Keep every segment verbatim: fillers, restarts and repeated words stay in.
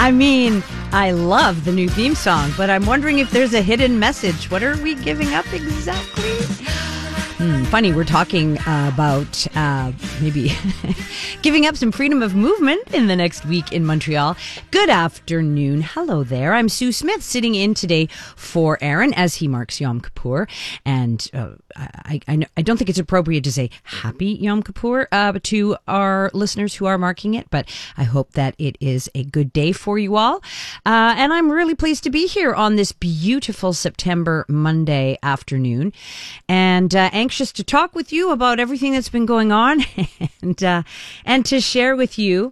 I mean, I love the new theme song, but I'm wondering if there's a hidden message. What are we giving up exactly? Hmm, funny, we're talking uh, about uh, maybe giving up some freedom of movement in the next week in Montreal. Good afternoon. Hello there. I'm Sue Smith, sitting in today for Aaron as he marks Yom Kippur. And uh, I, I, I don't think it's appropriate to say Happy Yom Kippur uh, to our listeners who are marking it, but I hope that it is a good day for you all. Uh, and I'm really pleased to be here on this beautiful September Monday afternoon. And uh, anxious to talk with you about everything that's been going on and uh, and to share with you,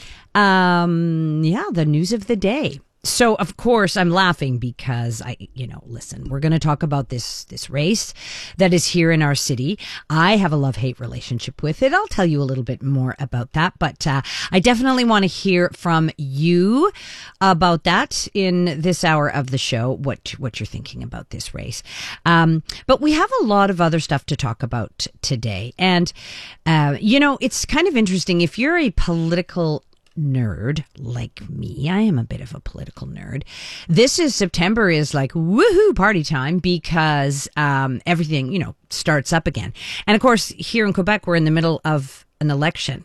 um, yeah, the news of the day. So, of course, I'm laughing because I, you know, listen, we're going to talk about this, this race that is here in our city. I have a love-hate relationship with it. I'll tell you a little bit more about that, but uh, I definitely want to hear from you about that in this hour of the show, what, what you're thinking about this race. Um, but we have a lot of other stuff to talk about today. And, uh, you know, it's kind of interesting. If you're a political nerd like me, I am a bit of a political nerd. This is September is like woohoo party time because um, everything, you know, starts up again. And of course, here in Quebec, we're in the middle of an election.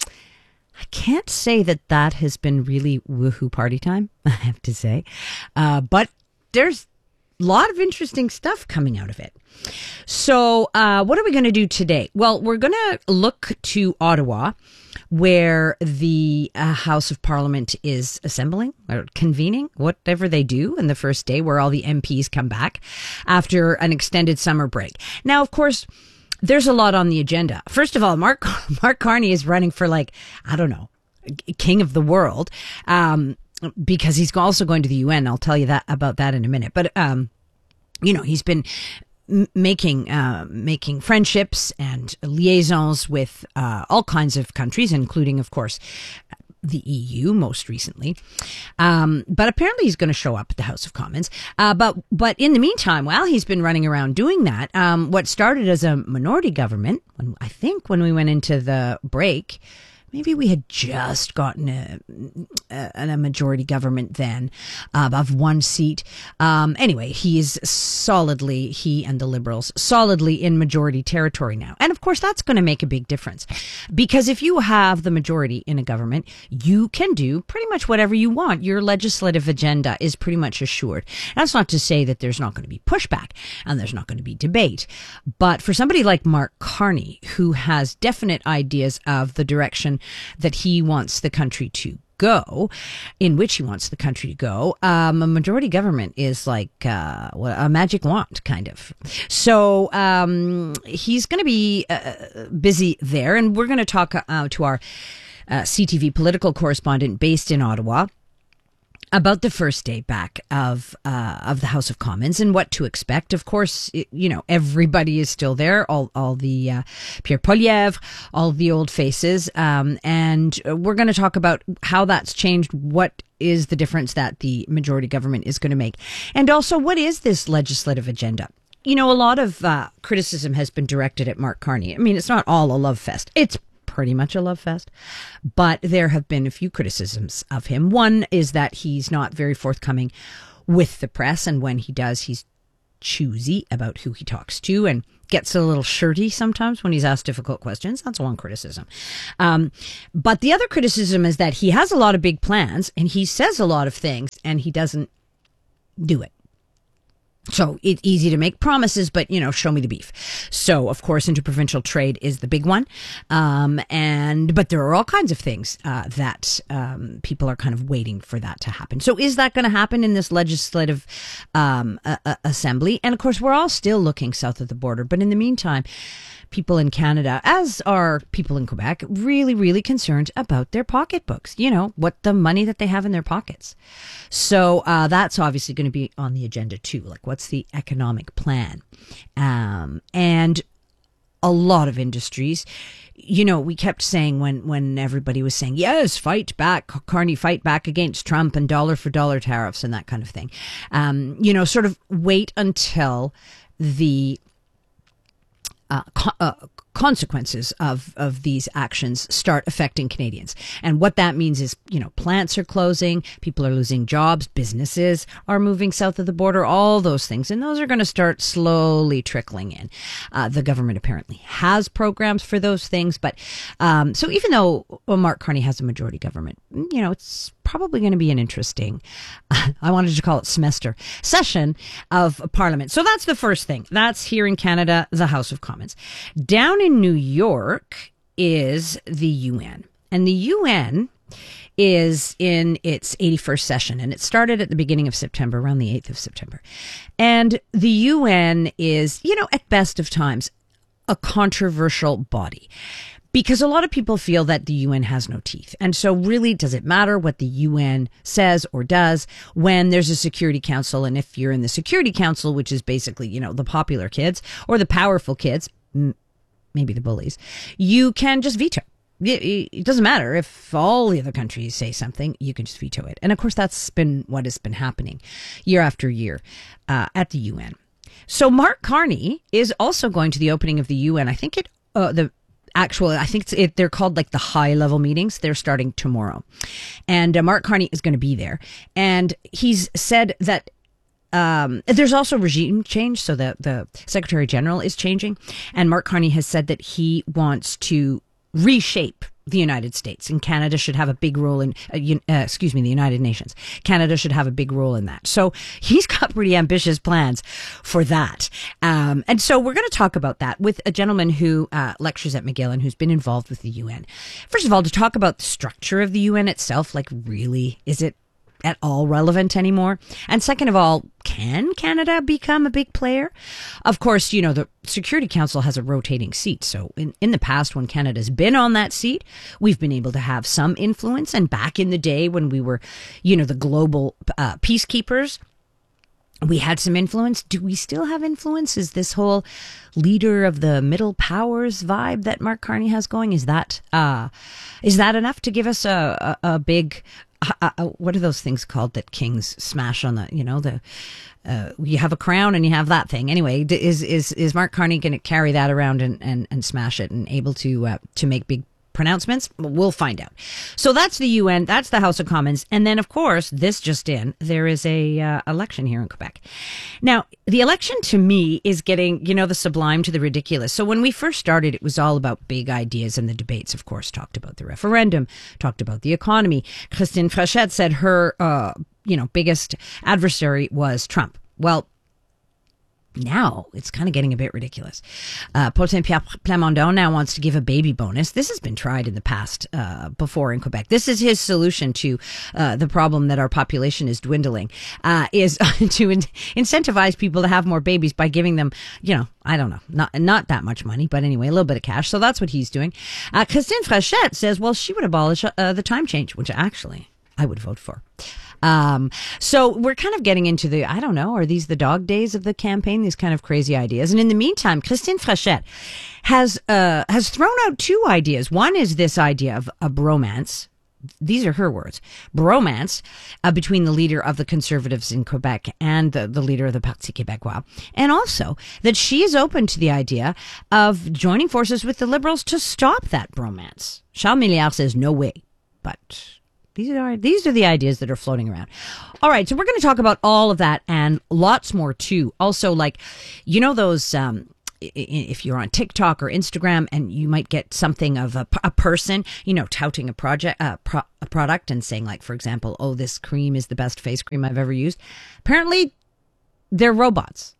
I can't say that that has been really woohoo party time, I have to say. Uh, but there's a lot of interesting stuff coming out of it. So uh, what are we going to do today? Well, we're going to look to Ottawa, where the uh, House of Parliament is assembling or convening, whatever they do, in the first day where all the M Ps come back after an extended summer break. Now, of course, there's a lot on the agenda. First of all, Mark Mark Carney is running for, like, I don't know, king of the world, um, because he's also going to the U N. I'll tell you that about that in a minute. But, um, you know, he's been making uh, making friendships and liaisons with uh, all kinds of countries, including, of course, the E U most recently. Um, but apparently he's going to show up at the House of Commons. Uh, but but in the meantime, while he's been running around doing that, um, what started as a minority government, when, I think when we went into the break, maybe we had just gotten a, a, a majority government then uh, of one seat. Um, anyway, he is solidly, he and the Liberals, solidly in majority territory now. And of course, that's going to make a big difference. Because if you have the majority in a government, you can do pretty much whatever you want. Your legislative agenda is pretty much assured. That's not to say that there's not going to be pushback and there's not going to be debate. But for somebody like Mark Carney, who has definite ideas of the direction that he wants the country to go, in which he wants the country to go, um, a majority government is like uh, a magic wand, kind of. So um, he's going to be uh, busy there, and we're going to talk uh, to our uh, C T V political correspondent based in Ottawa about the first day back of uh, of the House of Commons and what to expect. Of course, it, you know, everybody is still there, all all the uh, Pierre Poilievre, all the old faces, um, and we're going to talk about how that's changed, what is the difference that the majority government is going to make, and also what is this legislative agenda. You know, a lot of uh, criticism has been directed at Mark Carney. I mean, it's not all a love fest. It's pretty much a love fest, but there have been a few criticisms of him. One is that he's not very forthcoming with the press, and when he does, he's choosy about who he talks to and gets a little shirty sometimes when he's asked difficult questions. That's one criticism. Um, but the other criticism is that he has a lot of big plans and he says a lot of things and he doesn't do it. So it's easy to make promises, but, you know, show me the beef. So, of course, interprovincial trade is the big one. Um, and, but there are all kinds of things, uh, that, um, people are kind of waiting for that to happen. So is that going to happen in this legislative, um, uh, uh, assembly? And of course, we're all still looking south of the border. But in the meantime, people in Canada, as are people in Quebec, really, really concerned about their pocketbooks, you know, what the money that they have in their pockets. So uh, that's obviously going to be on the agenda too. Like, what's the economic plan? Um, and a lot of industries, you know, we kept saying when, when everybody was saying, yes, fight back, Carney, fight back against Trump and dollar for dollar tariffs and that kind of thing. Um, you know, sort of wait until the uh, co- uh, consequences of, of these actions start affecting Canadians. And what that means is, you know, plants are closing, people are losing jobs, businesses are moving south of the border, all those things. And those are going to start slowly trickling in. Uh, the government apparently has programs for those things. But um, so even though well, Mark Carney has a majority government, you know, it's probably going to be an interesting, I wanted to call it semester, session of Parliament. So that's the first thing. That's here in Canada, the House of Commons. Down in New York is the U N. And the U N is in its eighty-first session, and it started at the beginning of September, around the eighth of September. And the U N is, you know, at best of times, a controversial body. Because a lot of people feel that the U N has no teeth. And so really, does it matter what the U N says or does when there's a Security Council? And if you're in the Security Council, which is basically, you know, the popular kids or the powerful kids, maybe the bullies, you can just veto. It doesn't matter if all the other countries say something, you can just veto it. And of course, that's been what has been happening year after year uh, at the U N. So Mark Carney is also going to the opening of the U N. I think it, uh, the, Actual, I think it's, it, they're called like the high level meetings. They're starting tomorrow. And uh, Mark Carney is going to be there. And he's said that um, there's also regime change. So the, the Secretary General is changing. And Mark Carney has said that he wants to reshape the United States, and Canada should have a big role in, uh, uh, excuse me, the United Nations. Canada should have a big role in that. So he's got pretty ambitious plans for that. Um, and so we're going to talk about that with a gentleman who uh, lectures at McGill and who's been involved with the U N. First of all, to talk about the structure of the U N itself, like really, is it at all relevant anymore? And second of all, can Canada become a big player? Of course, you know, the Security Council has a rotating seat. So in, in the past, when Canada's been on that seat, we've been able to have some influence. And back in the day when we were, you know, the global uh, peacekeepers, we had some influence. Do we still have influence? Is this whole leader of the middle powers vibe that Mark Carney has going, is that uh, is that enough to give us a, a, a big... Uh, uh, what are those things called that kings smash on the, you know, the, uh, you have a crown and you have that thing. Anyway, is, is, is Mark Carney going to carry that around and, and, and smash it and able to, uh, to make big pronouncements? We'll find out. So that's the U N, that's the House of Commons. And then, of course, this just in, there is a uh, election here in Quebec. Now, the election to me is getting, you know, the sublime to the ridiculous. So when we first started, it was all about big ideas, and the debates, of course, talked about the referendum, talked about the economy. Christine Frechette said her, uh, you know, biggest adversary was Trump. Well, now it's kind of getting a bit ridiculous. Uh, Paul Saint-Pierre Plamondon now wants to give a baby bonus. This has been tried in the past uh, before in Quebec. This is his solution to uh, the problem that our population is dwindling, uh, is to in- incentivize people to have more babies by giving them, you know, I don't know, not not that much money, but anyway, a little bit of cash. So that's what he's doing. Uh, Christine Frechette says, well, she would abolish uh, the time change, which actually I would vote for. Um, so we're kind of getting into the, I don't know, are these the dog days of the campaign? These kind of crazy ideas. And in the meantime, Christine Frechette has, uh, has thrown out two ideas. One is this idea of a bromance. These are her words. Bromance uh, between the leader of the Conservatives in Quebec and the, the leader of the Parti Québécois. And also that she is open to the idea of joining forces with the Liberals to stop that bromance. Charles Milliard says no way, but These are these are the ideas that are floating around. All right, so we're going to talk about all of that and lots more too. Also, like, you know, those um, if you're on TikTok or Instagram and you might get something of a, a person, you know, touting a project, uh, pro, a product and saying, like, for example, oh, this cream is the best face cream I've ever used. Apparently, they're robots.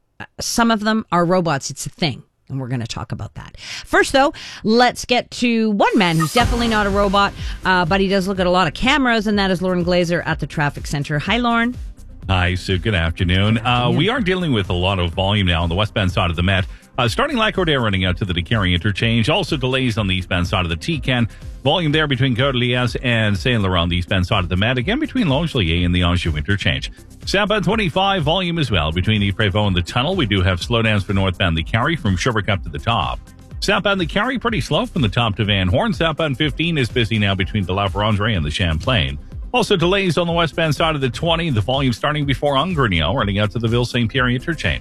Some of them are robots. It's a thing. And we're going to talk about that. First, though, let's get to one man who's definitely not a robot, uh, but he does look at a lot of cameras, and that is Lauren Glazer at the Traffic Center. Hi, Lauren. Hi, Sue. Good afternoon. Good afternoon. Uh, we are dealing with a lot of volume now on the westbound side of the Met. Uh, starting Lac-Rodé running out to the DeCarry interchange. Also delays on the eastbound side of the T-Can. Volume there between Côte-Liesse and Saint-Laurent on the eastbound side of the Met. Again, between Longueuil and the Anjou interchange. Southbound twenty-five, volume as well. Between the Prévost and the tunnel, we do have slowdowns for northbound the Carry from Sherbrooke up to the top. Southbound the Carry, pretty slow from the top to Van Horn. Southbound fifteen is busy now between the La Vérendrye and the Champlain. Also delays on the westbound side of the twenty. The volume starting before Angrignon, running out to the Ville-Saint-Pierre interchange.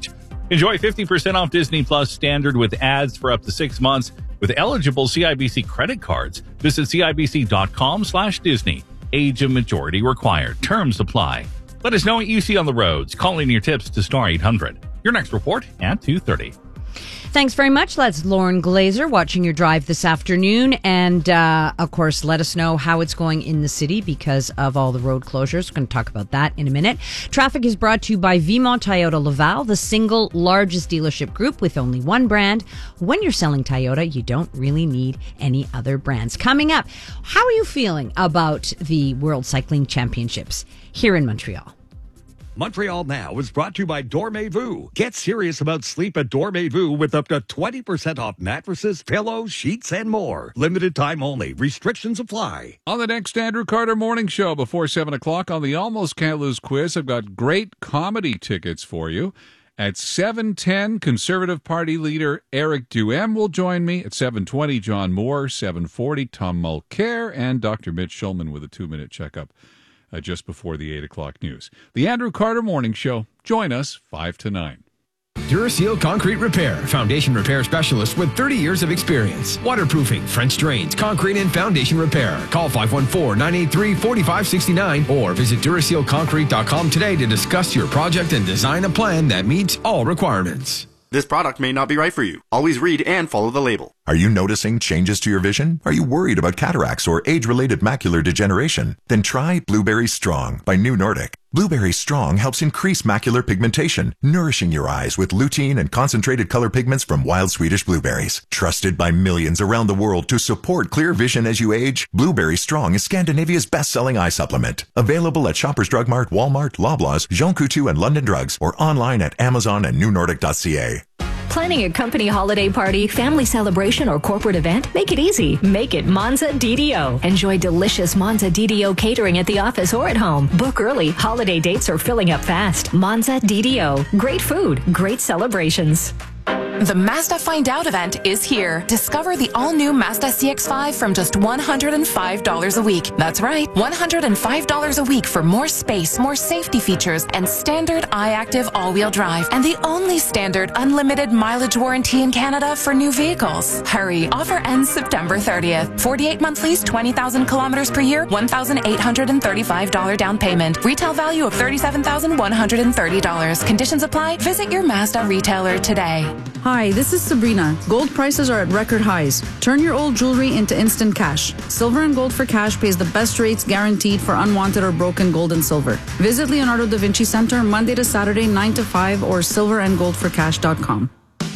Enjoy fifty percent off Disney Plus Standard with ads for up to six months with eligible C I B C credit cards. Visit cibc.com slash Disney. Age of majority required. Terms apply. Let us know what you see on the roads. Call in your tips to Star eight hundred. Your next report at two thirty. Thanks very much. That's Lauren Glazer watching your drive this afternoon. And, uh, of course, let us know how it's going in the city because of all the road closures. We're going to talk about that in a minute. Traffic is brought to you by Vimont Toyota Laval, the single largest dealership group with only one brand. When you're selling Toyota, you don't really need any other brands. Coming up, how are you feeling about the World Cycling Championships here in Montreal? Montreal Now is brought to you by Dormez-vous. Get serious about sleep at Dormez-vous with up to twenty percent off mattresses, pillows, sheets, and more. Limited time only. Restrictions apply. On the next Andrew Carter Morning Show before seven o'clock on the Almost Can't Lose quiz, I've got great comedy tickets for you. At seven ten, Conservative Party leader Eric Duhem will join me. At seven twenty, John Moore. seven forty, Tom Mulcair. And Doctor Mitch Schulman with a two-minute checkup. Uh, just before the eight o'clock news. The Andrew Carter Morning Show. Join us five to nine. Duraseal Concrete Repair, foundation repair specialist with thirty years of experience. Waterproofing, French drains, concrete and foundation repair. Call five one four, nine eight three, four five six nine or visit Duraseal Concrete dot com today to discuss your project and design a plan that meets all requirements. This product may not be right for you. Always read and follow the label. Are you noticing changes to your vision? Are you worried about cataracts or age-related macular degeneration? Then try Blueberry Strong by New Nordic. Blueberry Strong helps increase macular pigmentation, nourishing your eyes with lutein and concentrated color pigments from wild Swedish blueberries. Trusted by millions around the world to support clear vision as you age, Blueberry Strong is Scandinavia's best-selling eye supplement. Available at Shoppers Drug Mart, Walmart, Loblaws, Jean Coutu, and London Drugs, or online at Amazon and new nordic dot c a. Planning a company holiday party, family celebration, or corporate event? Make it easy. Make it Monza D D O. Enjoy delicious Monza D D O catering at the office or at home. Book early. Holiday dates are filling up fast. Monza D D O. Great food, great celebrations. The Mazda Find Out event is here. Discover the all-new Mazda C X five from just one hundred five dollars a week. That's right, one hundred five dollars a week for more space, more safety features, and standard iActive all-wheel drive. And the only standard unlimited mileage warranty in Canada for new vehicles. Hurry, offer ends September thirtieth. forty-eight month lease, twenty thousand kilometers per year, one thousand eight hundred thirty-five dollars down payment. Retail value of thirty-seven thousand one hundred thirty dollars. Conditions apply. Visit your Mazda retailer today. Hi, this is Sabrina. Gold prices are at record highs. Turn your old jewelry into instant cash. Silver and Gold for Cash pays the best rates guaranteed for unwanted or broken gold and silver. Visit Leonardo da Vinci Center Monday to Saturday, nine to five or silver and gold for cash dot com.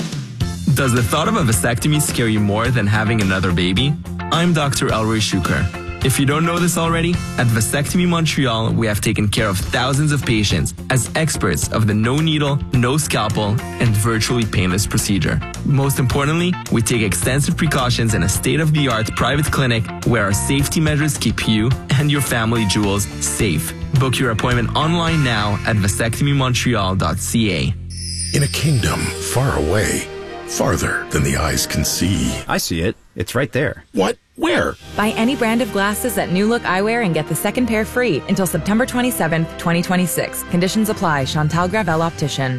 Does the thought of a vasectomy scare you more than having another baby? I'm Doctor Elroy Shuker. If you don't know this already, at Vasectomy Montreal, we have taken care of thousands of patients as experts of the no needle, no scalpel, and virtually painless procedure. Most importantly, we take extensive precautions in a state-of-the-art private clinic where our safety measures keep you and your family jewels safe. Book your appointment online now at vasectomy montreal dot c a. In a kingdom far away, farther than the eyes can see. I see it. It's right there. What? Where? Buy any brand of glasses at New Look Eyewear and get the second pair free until September twenty-seventh, twenty twenty-six. Conditions apply. Chantal Gravel Optician.